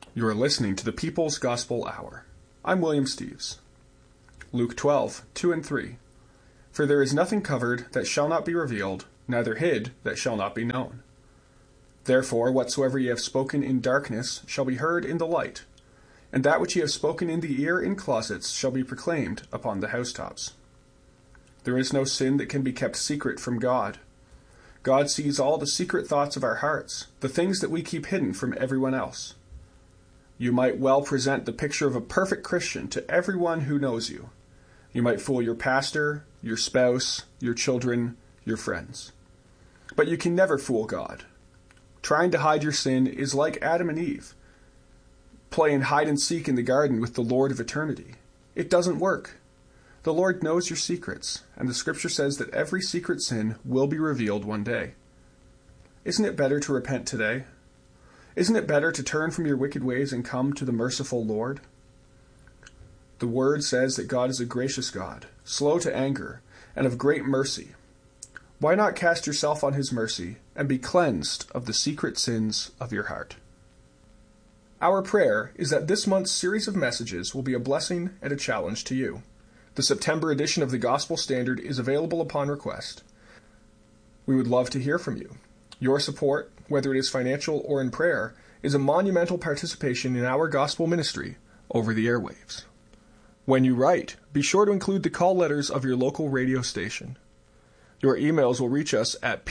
You are listening to the People's Gospel Hour. I'm William Steves. Luke 12:2 and 3. For there is nothing covered that shall not be revealed, neither hid that shall not be known. Therefore whatsoever ye have spoken in darkness shall be heard in the light, and that which ye have spoken in the ear in closets shall be proclaimed upon the housetops. There is no sin that can be kept secret from God. God sees all the secret thoughts of our hearts, the things that we keep hidden from everyone else. You might well present the picture of a perfect Christian to everyone who knows you. You might fool your pastor, your spouse, your children, your friends. But you can never fool God. Trying to hide your sin is like Adam and Eve, playing hide and seek in the garden with the Lord of eternity. It doesn't work. The Lord knows your secrets, and the scripture says that every secret sin will be revealed one day. Isn't it better to repent today? Isn't it better to turn from your wicked ways and come to the merciful Lord? The Word says that God is a gracious God, slow to anger, and of great mercy. Why not cast yourself on His mercy and be cleansed of the secret sins of your heart? Our prayer is that this month's series of messages will be a blessing and a challenge to you. The September edition of the Gospel Standard is available upon request. We would love to hear from you. Your support, whether it is financial or in prayer, is a monumental participation in our gospel ministry over the airwaves. When you write, be sure to include the call letters of your local radio station. Your emails will reach us at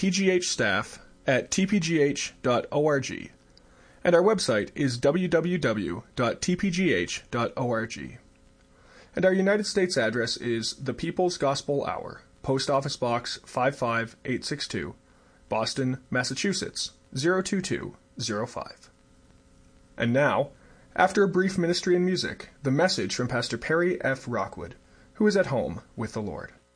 pghstaff@tpgh.org, and our website is www.tpgh.org. And our United States address is The People's Gospel Hour, Post Office Box 55862, Boston, Massachusetts, 02205. And now, after a brief ministry and music, the message from Pastor Perry F. Rockwood, who is at home with the Lord.